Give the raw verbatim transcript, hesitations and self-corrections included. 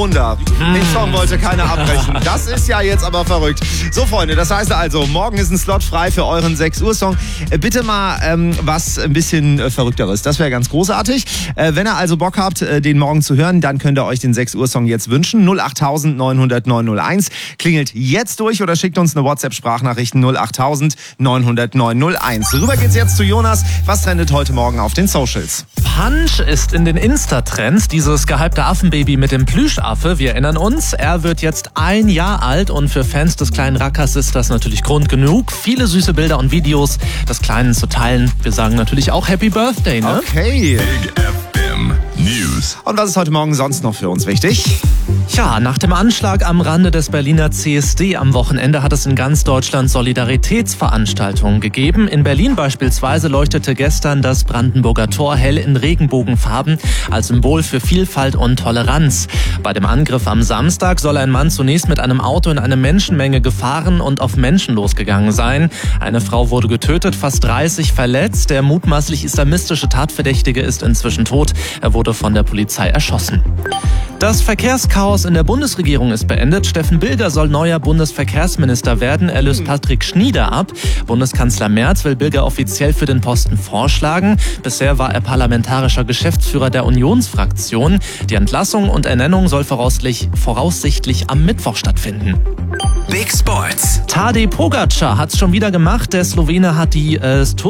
Wunder. Den Song wollte keiner abbrechen. Das ist ja jetzt aber verrückt. So, Freunde, das heißt also, morgen ist ein Slot frei für euren sechs Uhr Song. Bitte mal ähm, was ein bisschen äh, Verrückteres. Das wäre ganz großartig. Äh, wenn ihr also Bock habt, äh, den morgen zu hören, dann könnt ihr euch den sechs Uhr Song jetzt wünschen. null acht neunhundert neunhunderteins. Klingelt jetzt durch oder schickt uns eine WhatsApp-Sprachnachricht null acht neunhundert neunhunderteins. Rüber geht's jetzt zu Jonas. Was trendet heute Morgen auf den Socials? Punch ist in den Insta-Trends, dieses gehypte Affenbaby mit dem Plüschaffe. Wir erinnern uns, er wird jetzt ein Jahr alt und für Fans des kleinen Rackers ist das natürlich Grund genug, viele süße Bilder und Videos des Kleinen zu teilen. Wir sagen natürlich auch Happy Birthday, ne? Okay. Big F M News. Und was ist heute Morgen sonst noch für uns wichtig? Ja, nach dem Anschlag am Rande des Berliner C S D am Wochenende hat es in ganz Deutschland Solidaritätsveranstaltungen gegeben. In Berlin beispielsweise leuchtete gestern das Brandenburger Tor hell in Regenbogenfarben als Symbol für Vielfalt und Toleranz. Bei dem Angriff am Samstag soll ein Mann zunächst mit einem Auto in eine Menschenmenge gefahren und auf Menschen losgegangen sein. Eine Frau wurde getötet, fast dreißig verletzt. Der mutmaßlich islamistische Tatverdächtige ist inzwischen tot. Er wurde von der Polizei erschossen. Das Verkehrschaos in der Bundesregierung ist beendet. Steffen Bilger soll neuer Bundesverkehrsminister werden. Er löst Patrick Schnieder ab. Bundeskanzler Merz will Bilger offiziell für den Posten vorschlagen. Bisher war er parlamentarischer Geschäftsführer der Unionsfraktion. Die Entlassung und Ernennung soll voraussichtlich, voraussichtlich am Mittwoch stattfinden. Big Sports. Tadej Pogačar hat's schon wieder gemacht. Der Slowene hat die äh,